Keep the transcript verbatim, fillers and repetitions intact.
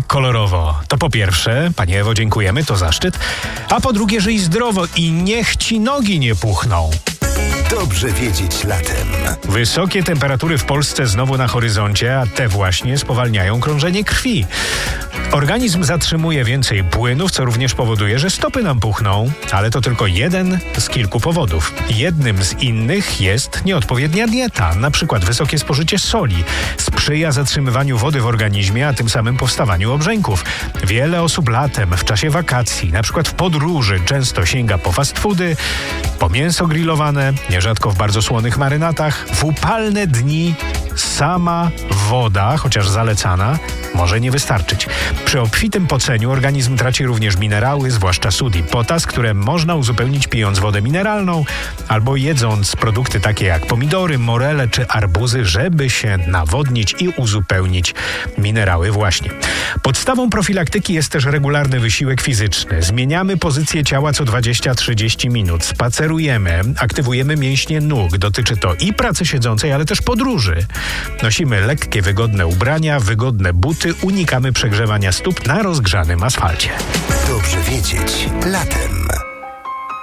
kolorowo. To po pierwsze, Pani Ewo, dziękujemy, to zaszczyt. A po drugie, żyj zdrowo i niech Ci nogi nie puchną. Dobrze wiedzieć latem. Wysokie temperatury w Polsce znowu na horyzoncie, a te właśnie spowalniają krążenie krwi. Organizm zatrzymuje więcej płynów, co również powoduje, że stopy nam puchną, ale to tylko jeden z kilku powodów. Jednym z innych jest nieodpowiednia dieta, na przykład wysokie spożycie soli. Sprzyja zatrzymywaniu wody w organizmie, a tym samym powstawaniu obrzęków. Wiele osób latem, w czasie wakacji, na przykład w podróży, często sięga po fast foody, po mięso grillowane, nierzadko w bardzo słonych marynatach. W upalne dni sama woda, chociaż zalecana, może nie wystarczyć. Przy obfitym poceniu organizm traci również minerały, zwłaszcza sód i potas, które można uzupełnić pijąc wodę mineralną albo jedząc produkty takie jak pomidory, morele czy arbuzy, żeby się nawodnić i uzupełnić minerały właśnie. Podstawą profilaktyki jest też regularny wysiłek fizyczny. Zmieniamy pozycję ciała co dwadzieścia do trzydziestu minut, spacerujemy, aktywujemy mięśnie nóg. Dotyczy to i pracy siedzącej, ale też podróży. Nosimy lekkie, wygodne ubrania, wygodne buty, unikamy przegrzewania stóp na rozgrzanym asfalcie. Dobrze wiedzieć latem.